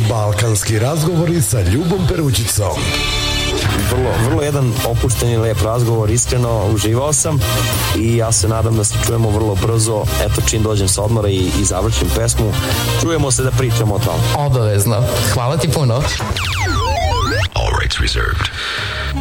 Balkanski razgovori sa Ljubom Perućicom. Vrlo jedan opušten i lep razgovor, iskreno uživao sam i ja se nadam da se čujemo vrlo brzo, eto čim dođem sa odmora i završim pesmu, čujemo se da pričamo o tom. Obavezno, hvala ti puno. All rights reserved.